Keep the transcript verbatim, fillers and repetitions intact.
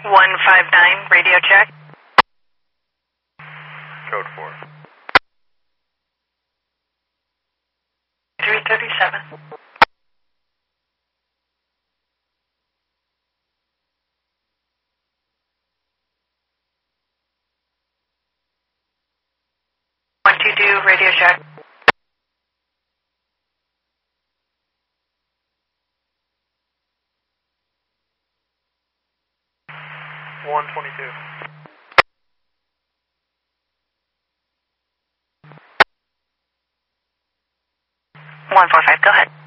one five nine, radio check. Code four. three thirty-seven. one two two, radio check. one twenty-two. one four five, go ahead.